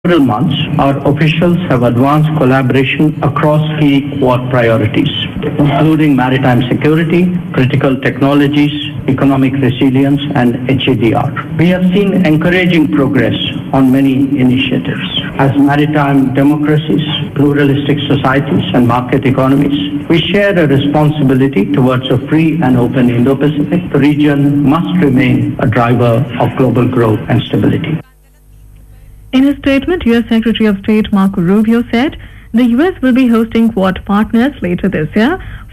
Several months, our officials have advanced collaboration across key Quad priorities, including maritime security, critical technologies, economic resilience, and HADR. We have seen encouraging progress on many initiatives. As maritime democracies, pluralistic societies, and market economies, we share a responsibility towards a free and open Indo-Pacific. The region must remain a driver of global growth and stability. In a statement, U.S. Secretary of State Marco Rubio said the U.S. will be hosting Quad partners later this year